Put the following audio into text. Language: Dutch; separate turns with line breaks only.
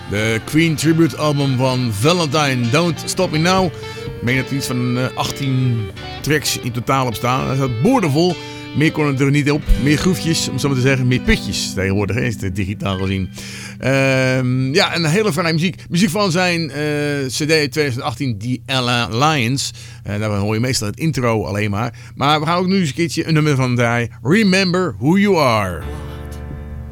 De Queen tribute album van Valentine, Don't Stop Me Now. Ik meen dat er iets van 18 tracks in totaal op staan. Dat is boordevol. Meer kon het er niet op. Meer groefjes, om zo maar te zeggen. Meer putjes tegenwoordig, is het digitaal gezien. Ja, een hele fijne muziek. Muziek van zijn CD 2018, The Alliance. Daar hoor je meestal het intro alleen maar. Maar we gaan ook nu eens een keertje een nummer van draaien. Remember Who You Are.